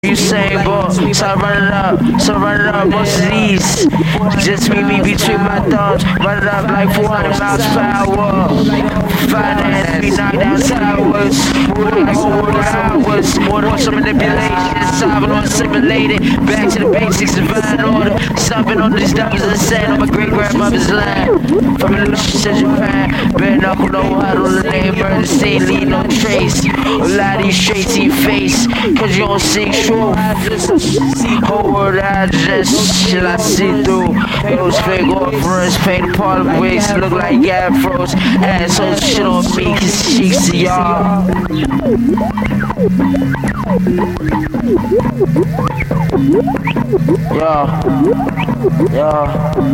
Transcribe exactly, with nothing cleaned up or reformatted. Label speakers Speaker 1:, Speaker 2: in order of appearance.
Speaker 1: You saying, boy, so run it up, so run it up, most of these. Just meet me between my thumbs, run it up like four hundred miles per hour. Finance, we knock down towers, like over hours. More some manipulation, solving on simulated. Back to the basics, divine order. Stomping on these diamonds and sand on my great grandmother's land. From the luscious to Japan, bare knuckle, no huddle, the name murder scene, leave no trace. A lot of you straight to your face, cause you don't see truth. Whole world address, shit I see through. Those fake offerings, paint part of wigs, look like afros. Assholes shit on me, cause cheeks to y'all. Yo, yo.